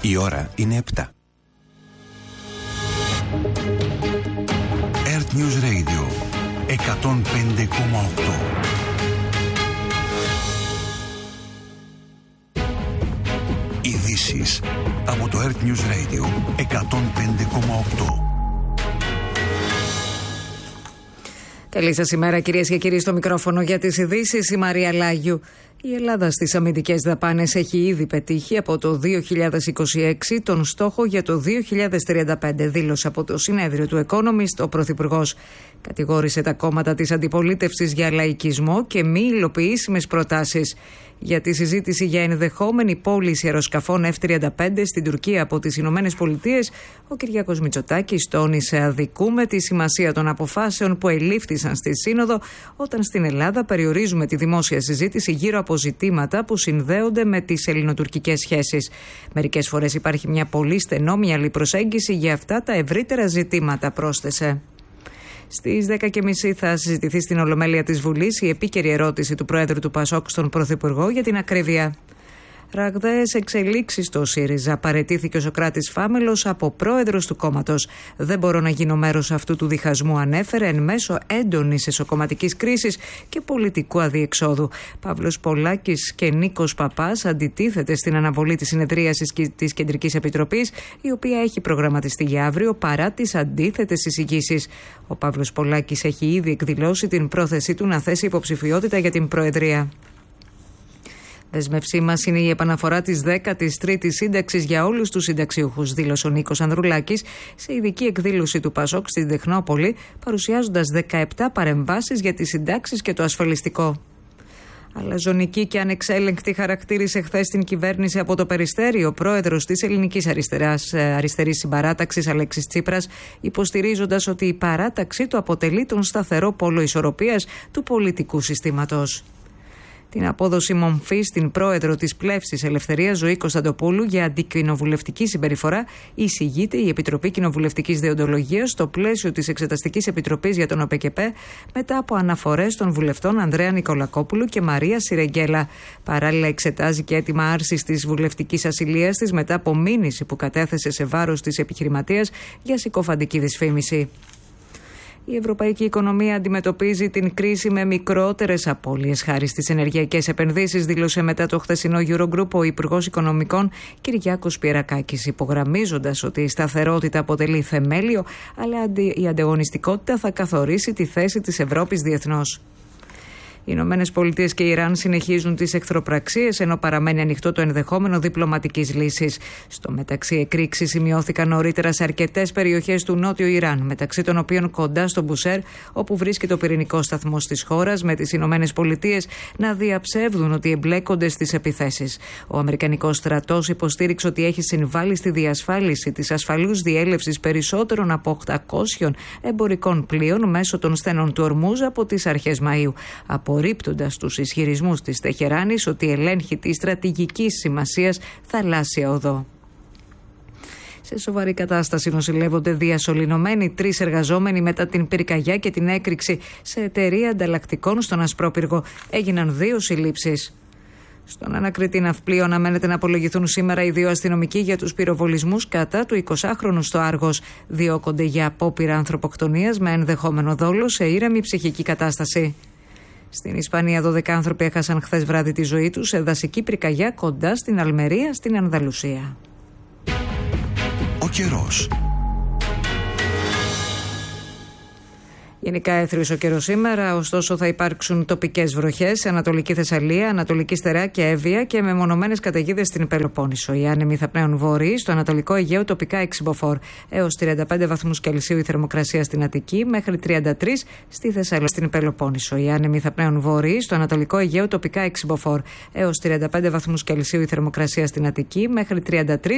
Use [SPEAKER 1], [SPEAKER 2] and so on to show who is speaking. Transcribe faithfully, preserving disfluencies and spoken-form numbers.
[SPEAKER 1] Η ώρα είναι επτά. Earth News Radio εκατόν πέντε κόμμα οκτώ. Ειδήσεις από το Earth News Radio εκατόν πέντε κόμμα οκτώ.
[SPEAKER 2] Καλή σας ημέρα, κυρίες και κύριοι, στο μικρόφωνο για τις ειδήσεις η Μαρία Λάγιου. Η Ελλάδα στις αμυντικές δαπάνες έχει ήδη πετύχει από το δύο χιλιάδες είκοσι έξι τον στόχο για το δύο χιλιάδες τριάντα πέντε, δήλωσε από το συνέδριο του Economist ο Πρωθυπουργός. Κατηγόρησε τα κόμματα της αντιπολίτευσης για λαϊκισμό και μη υλοποιήσιμες προτάσεις. Για τη συζήτηση για ενδεχόμενη πώληση αεροσκαφών εφ τριάντα πέντε στην Τουρκία από τις Ηνωμένες Πολιτείες, ο Κυριάκος Μητσοτάκης τόνισε αδικούμε τη σημασία των αποφάσεων που ελήφθησαν στη Σύνοδο, όταν στην Ελλάδα περιορίζουμε τη δημόσια συζήτηση γύρω από ζητήματα που συνδέονται με τις ελληνοτουρκικές σχέσεις. Μερικές φορές υπάρχει μια πολύ στενόμυαλη προσέγγιση για αυτά τα ευρύτερα ζητήματα, πρόσθεσε. Στις δέκα και μισή θα συζητηθεί στην Ολομέλεια της Βουλής η επίκαιρη ερώτηση του Προέδρου του Πασόκ στον Πρωθυπουργό για την ακρίβεια. Ραγδαίες εξελίξεις στο ΣΥΡΙΖΑ. Παραιτήθηκε ο Σωκράτης Φάμελος από πρόεδρος του κόμματος. Δεν μπορώ να γίνω μέρος αυτού του διχασμού, ανέφερε εν μέσω έντονης εσωκομματικής κρίσης και πολιτικού αδιεξόδου. Παύλος Πολάκης και Νίκος Παπάς αντιτίθεται στην αναβολή της συνεδρίασης της Κεντρικής Επιτροπής, η οποία έχει προγραμματιστεί για αύριο παρά τις αντίθετες εισηγήσεις. Ο Παύλος Πολάκης έχει ήδη εκδηλώσει την πρόθεσή του να θέσει υποψηφιότητα για την Προεδρία. Δεσμευσή μας είναι η επαναφορά της δέκατης τρίτης σύνταξης για όλους τους συνταξιούχους, δήλωσε ο Νίκος Ανδρουλάκης σε ειδική εκδήλωση του Πασόκ στην Τεχνόπολη, παρουσιάζοντας δεκαεπτά παρεμβάσεις για τις συντάξεις και το ασφαλιστικό. Αλαζονική και ανεξέλεγκτη χαρακτήρισε χθες την κυβέρνηση από το Περιστέρι ο πρόεδρος της Ελληνικής Αριστεράς, Αριστερής Συμπαράταξης Αλέξης Τσίπρας, υποστηρίζοντας ότι η παράταξή του αποτελεί τον σταθερό πόλο ισορροπίας του πολιτικού συστήματος. Την απόδοση μομφή στην πρόεδρο της Πλεύσης Ελευθερίας Ζωή Κωνσταντοπούλου για αντικοινοβουλευτική συμπεριφορά εισηγείται η Επιτροπή Κοινοβουλευτικής Δεοντολογίας στο πλαίσιο της Εξεταστικής Επιτροπής για τον ΟΠΕΚΕΠΕ μετά από αναφορές των βουλευτών Ανδρέα Νικολακόπουλου και Μαρία Σιρεγγέλα. Παράλληλα, εξετάζει και αίτημα άρσης της βουλευτικής ασυλίας της μετά από μήνυση που κατέθεσε σε βάρος της επιχειρηματίας για συκοφαντική δυσφήμιση. Η ευρωπαϊκή οικονομία αντιμετωπίζει την κρίση με μικρότερες απώλειες χάρη στις ενεργειακές επενδύσεις, δήλωσε μετά το χθεσινό Eurogroup ο Υπουργός Οικονομικών Κυριάκος Πιερακάκης, υπογραμμίζοντας ότι η σταθερότητα αποτελεί θεμέλιο, αλλά η ανταγωνιστικότητα θα καθορίσει τη θέση της Ευρώπης διεθνώς. Οι Ηνωμένες Πολιτείες και η Ιράν συνεχίζουν τις εχθροπραξίες, ενώ παραμένει ανοιχτό το ενδεχόμενο διπλωματικής λύσης. Στο μεταξύ, εκρήξεις σημειώθηκαν νωρίτερα σε αρκετές περιοχές του νότιου Ιράν, μεταξύ των οποίων κοντά στο Μπουσέρ, όπου βρίσκεται ο πυρηνικός σταθμός της χώρας, με τις Ηνωμένες Πολιτείες να διαψεύδουν ότι εμπλέκονται στις επιθέσεις. Ο Αμερικανικός στρατός υποστήριξε ότι έχει συμβάλει στη διασφάλιση της ασφαλούς διέλευσης περισσότερων από οκτακόσιων εμπορικών πλοίων μέσω των στενών του Ορμούζ από τις αρχές Μαΐου. Απορρίπτοντας τους ισχυρισμούς της Τεχεράνης ότι ελέγχει τη στρατηγικής σημασίας θαλάσσια οδό. Σε σοβαρή κατάσταση νοσηλεύονται διασωληνωμένοι τρεις εργαζόμενοι μετά την πυρκαγιά και την έκρηξη σε εταιρεία ανταλλακτικών στον Ασπρόπυργο. Έγιναν δύο συλλήψεις. Στον ανακριτή ναυπλίο αναμένεται να απολογηθούν σήμερα οι δύο αστυνομικοί για τους πυροβολισμούς κατά του εικοσάχρονου στο Άργος. Διώκονται για απόπειρα ανθρωποκτονίας με ενδεχόμενο δόλο σε ήρεμη ψυχική κατάσταση. Στην Ισπανία, δώδεκα άνθρωποι έχασαν χθες βράδυ τη ζωή τους σε δασική πυρκαγιά κοντά στην Αλμερία, στην Ανδαλουσία.
[SPEAKER 1] Ο καιρός.
[SPEAKER 2] Γενικά έθριος ο καιρός σήμερα, ωστόσο θα υπάρξουν τοπικές βροχές σε Ανατολική Θεσσαλία, Ανατολική Στερεά και Εύβοια και μεμονωμένες καταιγίδες στην Πελοπόννησο. Οι άνεμοι θα πνέουν βορείοι, στο Ανατολικό Αιγαίο τοπικά έξι μποφόρ έως τριάντα πέντε βαθμούς Κελσίου η θερμοκρασία στην Αττική, μέχρι τριάντα τρία στη Θεσσαλία, στην Πελοπόννησο. Οι άνεμοι θα πνέουν βορείοι, στο Ανατολικό Αιγαίο τοπικά έξι μποφόρ έως τριάντα πέντε βαθμούς Κελσίου η θερμοκρασία στην Αττική, μέχρι τριάντα τρία